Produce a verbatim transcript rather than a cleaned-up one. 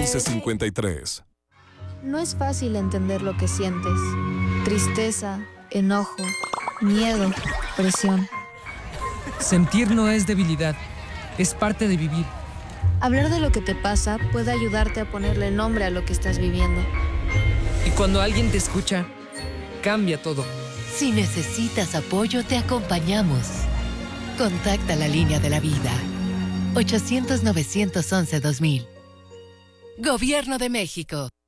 once cincuenta y tres. No es fácil entender lo que sientes. Tristeza, enojo, miedo, presión. Sentir no es debilidad, es parte de vivir. Hablar de lo que te pasa puede ayudarte a ponerle nombre a lo que estás viviendo. Y cuando alguien te escucha, cambia todo. Si necesitas apoyo, te acompañamos. Contacta la línea de la vida. ochocientos, novecientos once, dos mil. Gobierno de México.